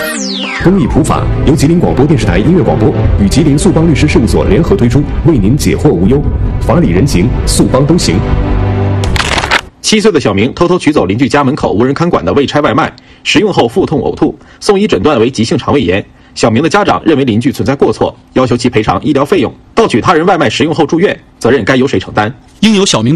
公益普法由吉林广播电视台音乐广播与吉林速邦律师事务所联合推出，为您解惑无忧，法理人行，速邦都行。 7岁的小明偷偷取走邻居家门口无人看管的未拆外卖，食用后腹痛呕吐，送医诊断为急性肠胃炎。小明的家长认为邻居存在过错，要求其赔偿医疗费用。盗取他人外卖食用后住院，责任该由谁承担？ 应由小明